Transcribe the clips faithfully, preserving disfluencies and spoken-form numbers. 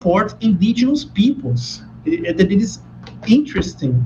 support indigenous peoples. It, it is interesting.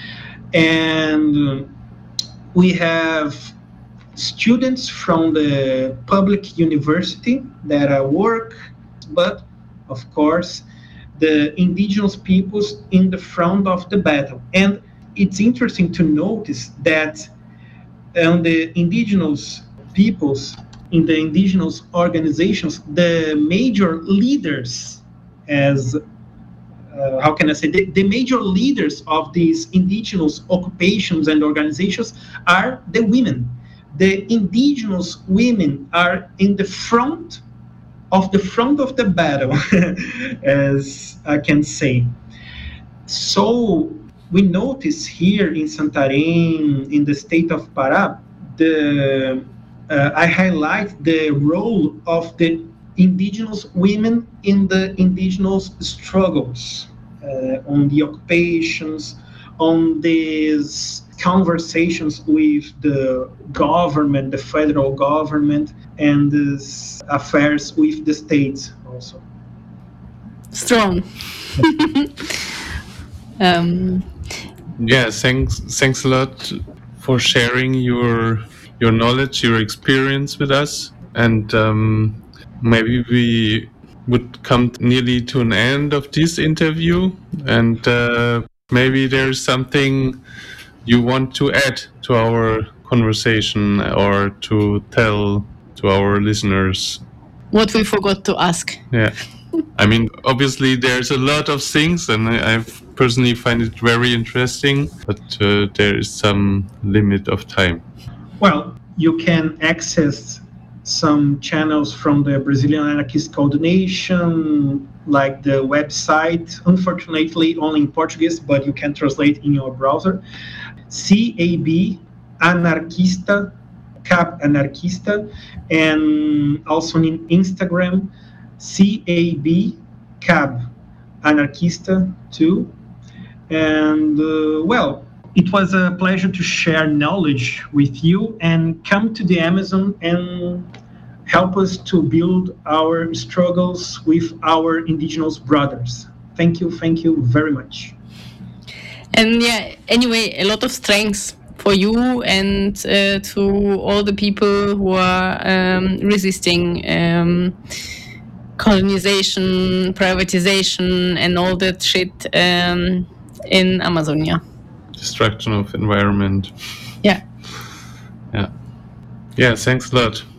And we have students from the public university that uh, work, but of course, the indigenous peoples in the front of the battle. And it's interesting to notice that on the indigenous peoples, in the indigenous organizations, the major leaders, as uh, how can I say, the, the major leaders of these indigenous occupations and organizations are the women. The indigenous women are in the front of the front of the battle, as I can say. So we notice here in Santarém, in the state of Pará, the uh, I highlight the role of the indigenous women in the indigenous struggles, uh, on the occupations, on these conversations with the government, the federal government, and these affairs with the states also. Strong. um. Yeah, thanks. Thanks a lot for sharing your your knowledge, your experience with us, and um, maybe we would come nearly to an end of this interview, and uh, maybe there's something you want to add to our conversation or to tell to our listeners. What we forgot to ask. Yeah. I mean, obviously there's a lot of things, and I I've personally find it very interesting, but uh, there is some limit of time. Well, you can access some channels from the Brazilian Anarchist Coordination, like the website, unfortunately only in Portuguese, but you can translate in your browser. C A B Anarquista, C A B Anarquista, and also in Instagram, C A B C A B Anarquista too. And uh, well, it was a pleasure to share knowledge with you and come to the Amazon and help us to build our struggles with our indigenous brothers. Thank you, thank you very much. And yeah, anyway, a lot of strength for you and uh, to all the people who are um, resisting um, colonization, privatization, and all that shit um, in Amazonia. Destruction of environment. Yeah. Yeah. Yeah, thanks a lot.